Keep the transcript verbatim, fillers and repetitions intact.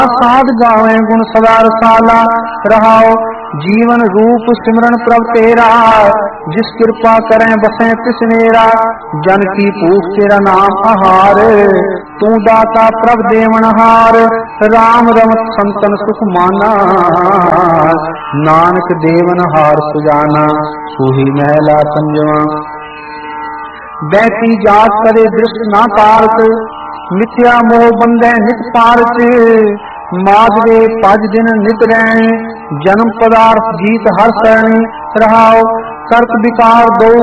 साध गावे गुण सदा रसाला। रहाओ जीवन रूप सिमरन प्रभ तेरा, जिस कृपा करें बसें तिस मेरा। जन की पूछ तेरा नाम आहार, तू दाता प्रभ देवनहार। राम रमत संतन सुख माना, नानक देवन हार सुजाना। सूही महला संजवा, बैठी जात करे दृष्ट ना तारत, मिथ्या मोह बंधे नित पारत। माधवे पज दिन नित रहने, जन्म पदार्थ जीत हर सरणी। रहाओ कर्क विकार दो